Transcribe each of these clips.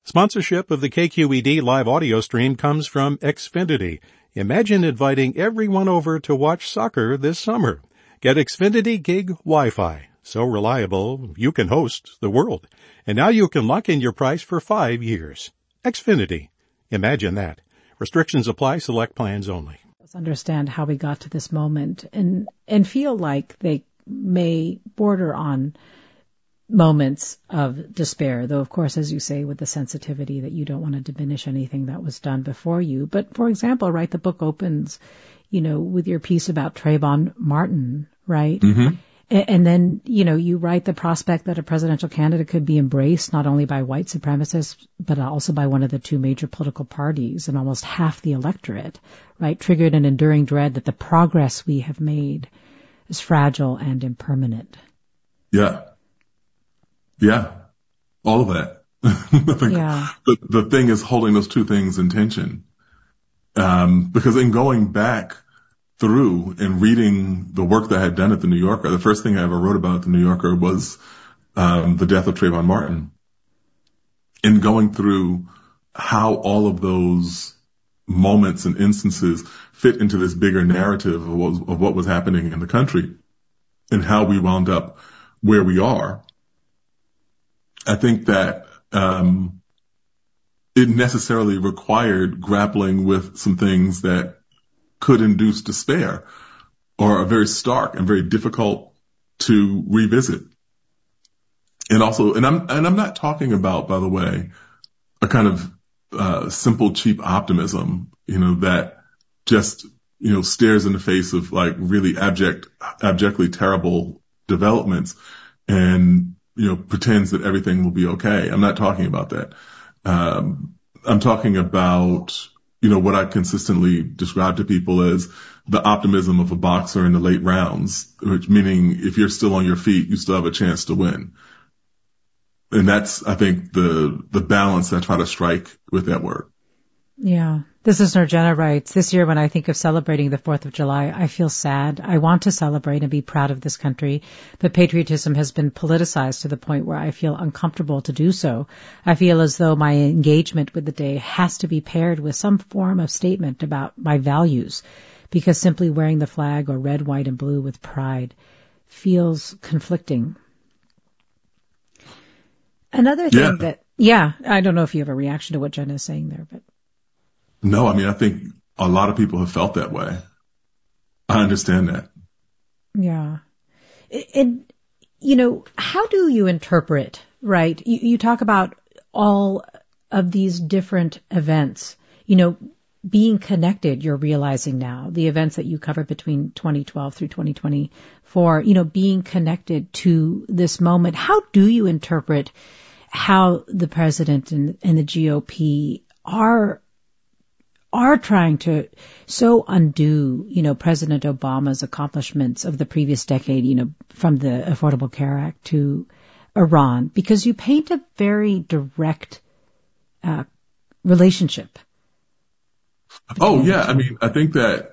Sponsorship of the KQED live audio stream comes from Xfinity. Imagine inviting everyone over to watch soccer this summer. Get Xfinity Gig Wi-Fi. So reliable, you can host the world. And now you can lock in your price for 5 years. Xfinity. Imagine that. Restrictions apply. Select plans only. Let's understand how we got to this moment and feel like they may border on moments of despair, though, of course, as you say, with the sensitivity that you don't want to diminish anything that was done before you. But, for example, right, the book opens, with your piece about Trayvon Martin, right? Mm-hmm. And then, you write the prospect that a presidential candidate could be embraced not only by white supremacists, but also by one of the two major political parties and almost half the electorate, right? Triggered an enduring dread that the progress we have made is fragile and impermanent. Yeah, all of that. The thing is holding those two things in tension. Because in going back through and reading the work that I had done at the New Yorker, the first thing I ever wrote about at the New Yorker was the death of Trayvon Martin. And going through how all of those moments and instances fit into this bigger narrative of what was happening in the country and how we wound up where we are. I think that it necessarily required grappling with some things that could induce despair or are very stark and very difficult to revisit. And also, and I'm not talking about, by the way, a kind of simple, cheap optimism, that just, stares in the face of like really abjectly terrible developments and pretends that everything will be okay. I'm not talking about that. I'm talking about, what I consistently describe to people as the optimism of a boxer in the late rounds, which meaning if you're still on your feet, you still have a chance to win. And that's, I think, the balance I try to strike with that word. Yeah. This listener, Jenna, writes, this year when I think of celebrating the 4th of July, I feel sad. I want to celebrate and be proud of this country, but patriotism has been politicized to the point where I feel uncomfortable to do so. I feel as though my engagement with the day has to be paired with some form of statement about my values, because simply wearing the flag or red, white, and blue with pride feels conflicting. Another thing I don't know if you have a reaction to what Jenna is saying there, but. No, I think a lot of people have felt that way. I understand that. Yeah. And, how do you interpret, right? You talk about all of these different events, being connected, you're realizing now, the events that you covered between 2012 through 2024, being connected to this moment. How do you interpret how the president and the GOP are trying to so undo, President Obama's accomplishments of the previous decade, from the Affordable Care Act to Iran, because you paint a very direct relationship. Oh, yeah. I think that,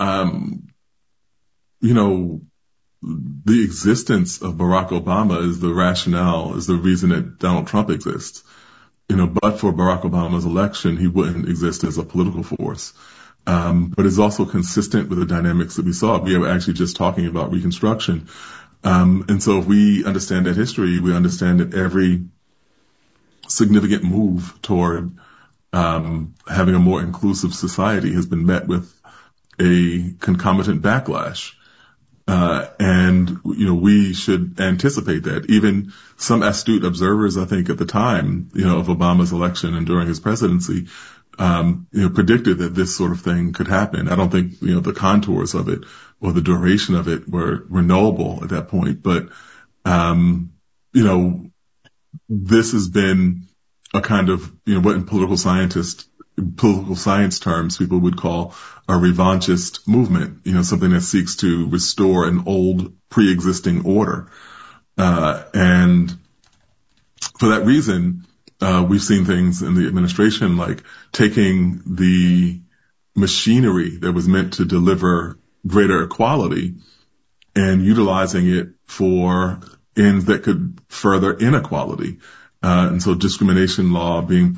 the existence of Barack Obama is the rationale, is the reason that Donald Trump exists. But for Barack Obama's election, he wouldn't exist as a political force. But it's also consistent with the dynamics that we saw. We were actually just talking about Reconstruction. And so if we understand that history, we understand that every significant move toward having a more inclusive society has been met with a concomitant backlash. And we should anticipate that. Even some astute observers, I think, at the time, of Obama's election and during his presidency, predicted that this sort of thing could happen. I don't think, the contours of it or the duration of it were knowable at that point. But, this has been a kind of, what in political science terms people would call a revanchist movement, something that seeks to restore an old pre-existing order. And for that reason, we've seen things in the administration like taking the machinery that was meant to deliver greater equality and utilizing it for ends that could further inequality. And so discrimination law being